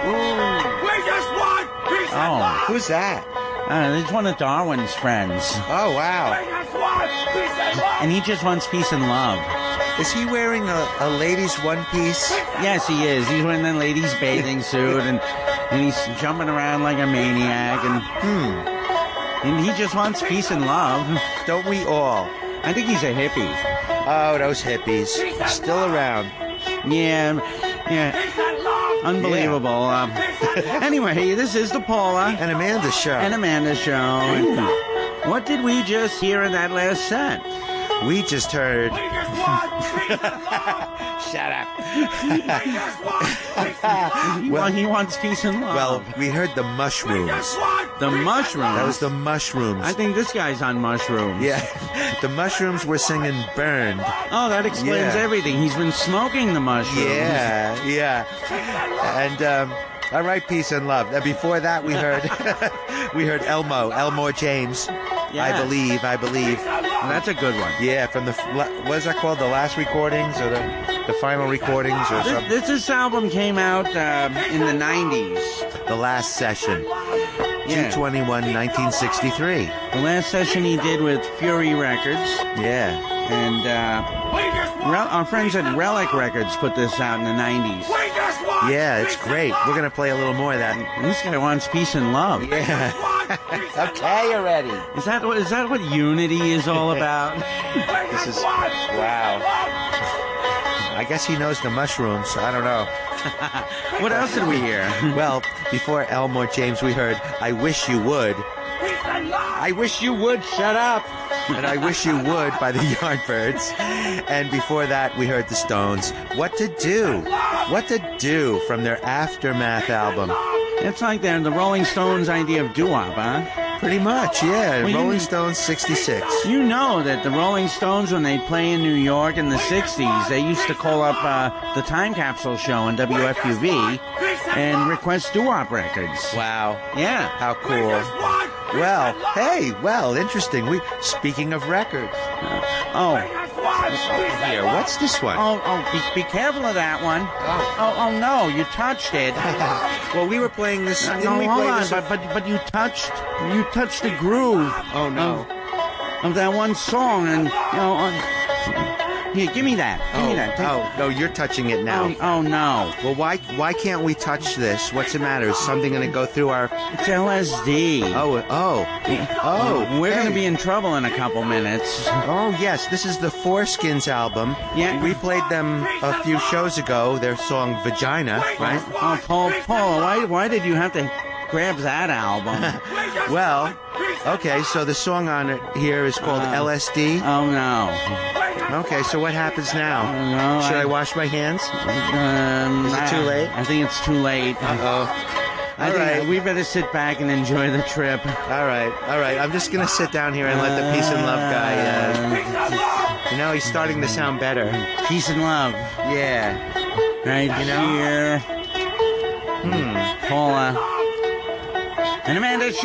We just want peace and love. Who's that? It's one of Darwin's friends. Oh, wow. We just want peace and love. And he just wants peace and love. Is he wearing a ladies' one-piece? Yes, he is. He's wearing the ladies' bathing suit, and he's jumping around like a maniac, and he just wants peace and love. Don't we all? I think he's a hippie. Oh, those hippies. Still around. Yeah. Peace and love. Unbelievable. Anyway, this is the Paula And Amanda's show. and Amanda show. And what did we just hear in that last set? We just heard... We just want peace and love. Shut up. We just want peace and love. Well, he wants peace and love. Well, we heard the Mushrooms. Just want the peace and Mushrooms. That was the Mushrooms. I think this guy's on mushrooms. Yeah. The Mushrooms were singing Burned. Oh, that explains Yeah. everything. He's been smoking the mushrooms. Yeah. And, all right, peace and love. And before that, we heard Elmore James. Yes. I believe. Well, that's a good one. Yeah, from the, what is that called? The last recordings or the final recordings or something? This album came out in the 90s. The last session. Yeah. 2/21, 1963. The last session he did with Fury Records. Yeah. And We just want our friends at Relic Records put this out in the 90s. We just want Yeah, it's peace and great. love. We're going to play a little more of that. And this guy wants peace and love. Yeah. Okay already. Is that what unity is all about? This is... Wow. I guess he knows the Mushrooms. I don't know. What else did we hear? Well, before Elmore James, we heard I Wish You Would. I wish you would shut up. And I Wish You Would by the Yardbirds. And before that, we heard the Stones. What to Do? What to Do from their Aftermath album. It's like the Rolling Stones idea of doo-wop, huh? Pretty much, yeah. Well, Rolling Stones 66. You know that the Rolling Stones, when they'd play in New York in the 60s, they used to call up the Time Capsule show on WFUV and request doo-wop records. Wow. Yeah. How cool. Well, interesting. Speaking of records. Here, what's this one? Be careful of that one. Oh, no, you touched it. Well, we were playing this. Didn't No, we hold play on, this? but you touched the groove. Oh, no. Of that one song, and here, give me that. Give me that. Take- no, you're touching it now. Oh, no. Well, why can't we touch this? What's the matter? Is something going to go through our... It's LSD. We're going to be in trouble in a couple minutes. Oh, yes, this is the Foreskins album. Yeah. We played them a few shows ago, their song Vagina, right? Oh, Paul, why did you have to grab that album? Well, okay, so the song on it here is called LSD. Oh, no. Okay, so what happens now? No, Should I wash my hands? Is it too late? I think it's too late. Uh-oh. I think we better sit back and enjoy the trip. All right. I'm just going to sit down here and let the peace and love guy, he's starting to sound better. Peace and love. Yeah. Right here. Paula. And Amanda.